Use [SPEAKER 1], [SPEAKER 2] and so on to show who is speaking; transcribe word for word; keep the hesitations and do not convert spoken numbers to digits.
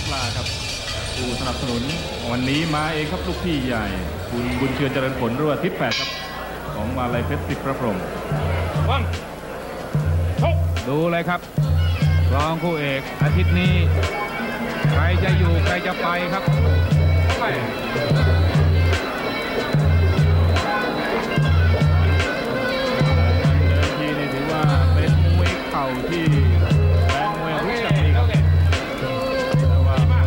[SPEAKER 1] ลาครับผู้สนับสนุนวันนี้มาเองครับลูกพี่ใหญ่คุณบุญเชือนเจริญผลหรือว่าทิศแปดครับของมาลัยเพชรสิทธิ์พระพรหม
[SPEAKER 2] ดูเลยครับรองคู่เอกอาทิตย์นี้ใครจะอยู่ใครจะไปครับ